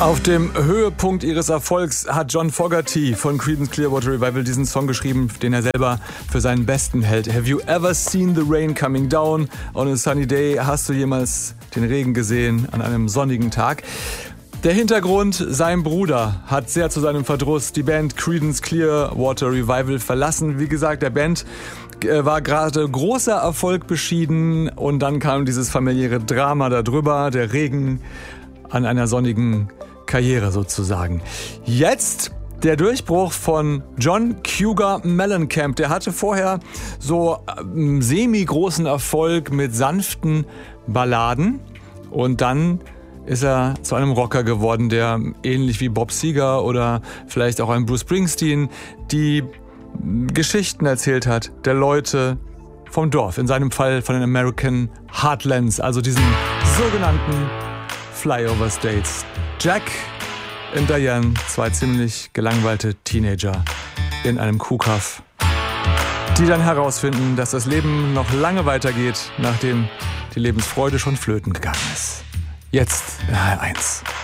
Auf dem Höhepunkt ihres Erfolgs hat John Fogerty von Creedence Clearwater Revival diesen Song geschrieben, den er selber für seinen besten hält. Have you ever seen the rain coming down on a sunny day? Hast du jemals den Regen gesehen an einem sonnigen Tag? Der Hintergrund: sein Bruder hat sehr zu seinem Verdruss die Band Creedence Clearwater Revival verlassen. Wie gesagt, der Band war gerade großer Erfolg beschieden und dann kam dieses familiäre Drama darüber, der Regen an einer sonnigen Karriere sozusagen. Jetzt der Durchbruch von John Cougar Mellencamp. Der hatte vorher so semi-großen Erfolg mit sanften Balladen und dann ist er zu einem Rocker geworden, der ähnlich wie Bob Seger oder vielleicht auch ein Bruce Springsteen die Geschichten erzählt hat der Leute vom Dorf, in seinem Fall von den American Heartlands, also diesen sogenannten Flyover States. Jack und Diane, zwei ziemlich gelangweilte Teenager in einem Kuhkaff, die dann herausfinden, dass das Leben noch lange weitergeht, nachdem die Lebensfreude schon flöten gegangen ist. Jetzt in HR1.